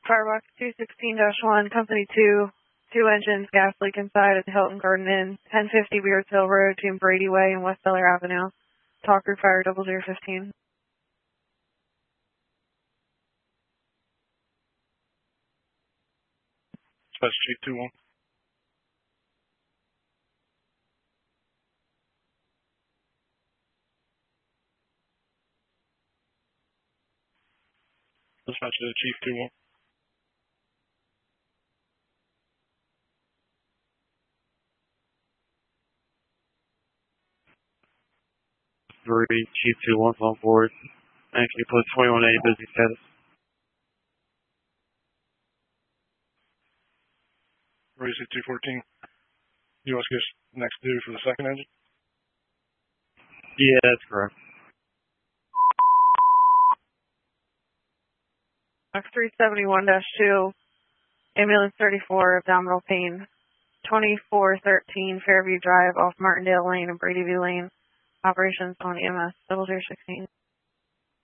Firebox 216-1, Company 2, 2 engines, gas leak inside at the Hilton Garden Inn, 1050 Beards Hill Road, Jim Brady Way, and West Beller Avenue. Talker Fire 0015. Dispatch Chief 2-1. Dispatch to Chief 2-1. Chief 2-1 on board. And can you put 21A busy status? Race 214. U.S. gets next due for the second engine? Yeah, that's correct. Box 371-2, Ambulance 34, abdominal pain, 2413 Fairview Drive off Martindale Lane and Brady View Lane. Operations on EMS 0016.